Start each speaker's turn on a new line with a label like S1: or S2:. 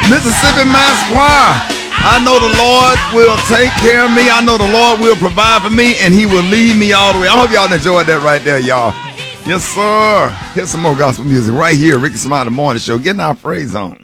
S1: Mississippi Mass Choir. I know the Lord will take care of me. I know the Lord will provide for me, and He will lead me all the way. I hope y'all enjoyed that right there, y'all. Yes, sir. Here's some more gospel music right here. Ricky Smiley Morning Show. Getting our praise on.